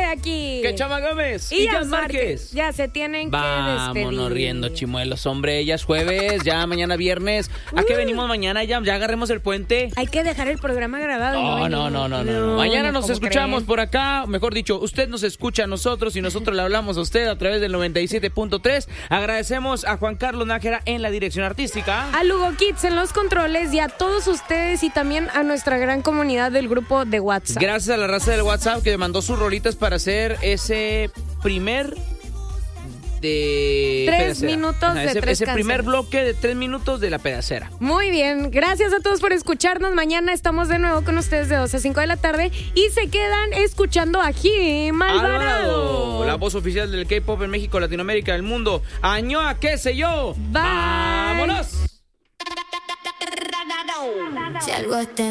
aquí. Que Chama Gómez y Jan Márquez. Ya se tienen que despedir. Vámonos riendo, chimuelos. Hombre, ya es jueves, ya mañana viernes. ¿A qué venimos mañana? Ya agarremos el puente. Hay que dejar el programa grabado. No. Mañana nos escuchamos por acá. Mejor dicho, usted nos escucha a nosotros y nosotros le hablamos a usted a través del 97.3. Agradecemos a Juan Carlos Nájera en la dirección artística. A Lugo Kids en los controles y a todos ustedes y también a nuestra gran comunidad del grupo de WhatsApp. Gracias a la raza del WhatsApp que mandó sus rolitas para hacer ese primer de 3 minutos de tres ese primer canciones. bloque de 3 minutos de la pedacera. Muy bien, gracias a todos por escucharnos. Mañana estamos de nuevo con ustedes de 2 a 5 de la tarde y se quedan escuchando a Jim Alvarado, la voz oficial del K-pop en México, Latinoamérica, el mundo. Añoa, qué sé yo. Bye. ¡Vámonos! Si algo está